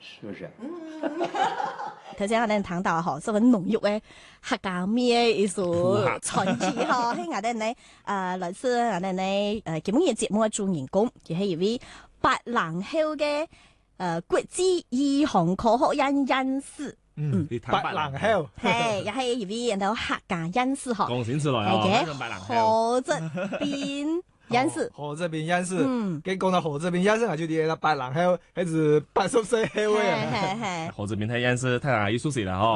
是不是？ 頭先我哋談到嗬，所謂濃郁嘅客家麵一首傳奇嗬，喺我哋呢來自我哋呢基本嘅節目嘅主人公，亦係一位80後嘅國際醫學科學人士。 80後係，又係一位人哋客家人士嗬， 講先出來啊！ 何則邊人士， 何則邊人士，佢講到何則邊人士，我就記得80後，還是80歲後嘅。 係。 何則邊睇人士太藝術史啦嗬。